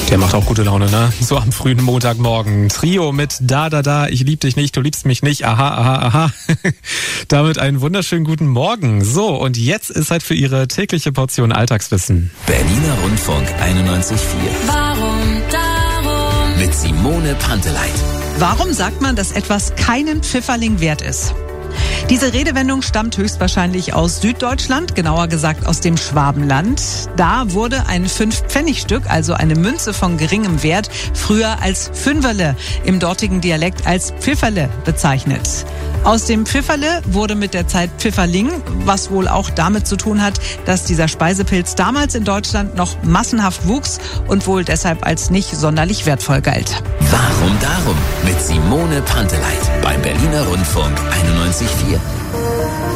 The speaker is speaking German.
Der macht auch gute Laune, ne? So am frühen Montagmorgen. Trio mit Da, ich lieb dich nicht, du liebst mich nicht, aha. Damit einen wunderschönen guten Morgen. So, und jetzt ist Zeit für Ihre tägliche Portion Alltagswissen. Berliner Rundfunk 91.4. Warum, darum. Mit Simone Panteleit. Warum sagt man, dass etwas keinen Pfifferling wert ist? Diese Redewendung stammt höchstwahrscheinlich aus Süddeutschland, genauer gesagt aus dem Schwabenland. Da wurde ein 5-Pfennig-Stück, also eine Münze von geringem Wert, früher als Fünferle, im dortigen Dialekt als Pfifferle bezeichnet. Aus dem Pfifferle wurde mit der Zeit Pfifferling, was wohl auch damit zu tun hat, dass dieser Speisepilz damals in Deutschland noch massenhaft wuchs und wohl deshalb als nicht sonderlich wertvoll galt. Warum darum? Mit Simone Panteleit beim Berliner Rundfunk 91.4.